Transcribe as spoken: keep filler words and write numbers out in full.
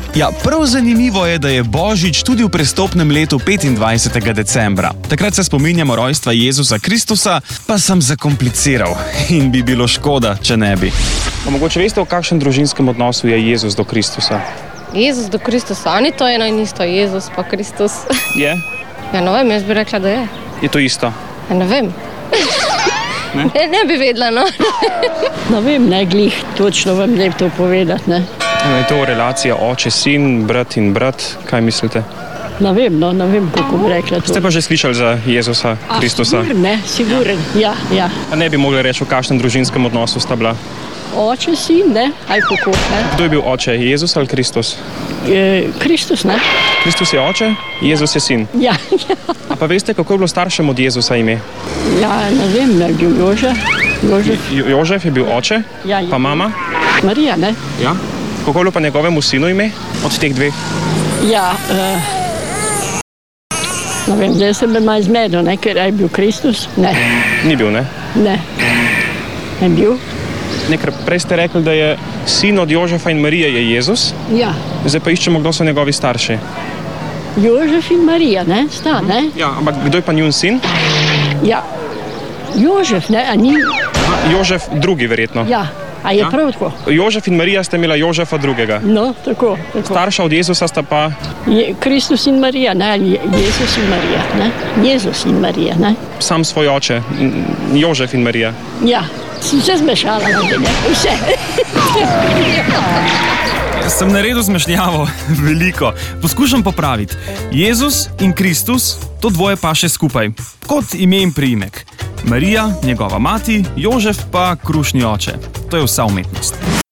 Ja, prav zanimivo je, da je Božič tudi v prestopnem letu petindvajsetega decembra. Takrat se spominjamo rojstva Jezusa Kristusa, pa sem zakompliciral in bi bilo škoda, če ne bi. Pa mogoče veste, v kakšnem družinskem odnosu je Jezus do Kristusa? Jezus do Kristusa, ni to eno in isto, Jezus pa Kristus. Je? Ja, ne vem, jaz bi rekla, da je. Je to isto? Ja, ne vem. Ne? Ne, ne bi vedela, no. Ne vem, ne glih, točno vam ne bi to povedati, ne. Je to relacija oče, sin, brat in brat, kaj mislite? Ne vem, no, ne vem, kako bi rekla to. Ste pa že slišali za Jezusa Kristusa? A, sigur, ne, sigur, ja, ja. A ne bi mogli reči, v kakšnem družinskem odnosu sta bila? Oče, sin, ne, aj kako, ne. Kdo je bil oče, Jezus ali Kristus? E, Kristus, ne. Kristus je oče, Jezus je sin. Ja, ja. A pa veste, kako je bilo staršem od Jezusa ime? Ja, ne vem, ne, bil Jožef. Jožef. Jo, Jožef je bil oče, ja, ja. Pa mama? Marija, ne. Ja. Kako je bilo pa njegovemu sinu ime od teh dveh? Ja, uh, ne vem, zdaj sem me malo zmedel, ne, ker je bil Kristus, ne. Ni bil, ne? Ne. Ne bil. Nekaj prej ste rekli, da je sin od Jožefa in Marije je Jezus. Ja. Zdaj pa iščemo, kdo so njegovi starši. Jožef in Marija, ne, sta, ne? Ja, ampak kdo je pa njun sin? Ja, Jožef, ne, a ni... Jožef drugi, verjetno. Ja, a je ja? Prav tako. Jožef in Marija sta imela Jožefa drugega. No, tako, tako. Starša od Jezusa sta pa... Je, Kristus in Marija, ne, ali Jezus in Marija, ne? Jezus in Marija, ne? Sam svoj oče, Jožef in Marija. Ja, sem se zmešala, ne, vse. Sem naredil zmešnjavo, veliko. Poskušam popraviti. Jezus in Kristus, to dvoje pa še skupaj, kot ime in priimek. Marija, njegova mati, Jožef pa krušni oče. To je vsa umetnost.